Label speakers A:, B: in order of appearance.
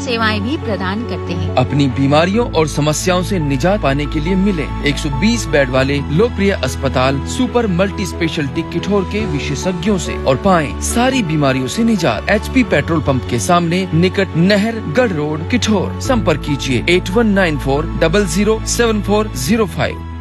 A: सेवाएं भी प्रदान करते हैं।
B: अपनी बीमारियों और समस्याओं से निजात पाने के लिए मिले 120 बेड वाले लोकप्रिय अस्पताल सुपर मल्टी स्पेशलिटी किठौर के विशेषज्ञों से और पाएं सारी बीमारियों से निजात। HP पेट्रोल पंप के सामने निकट नहर गढ़ रोड किठौर। संपर्क कीजिए 8194007405।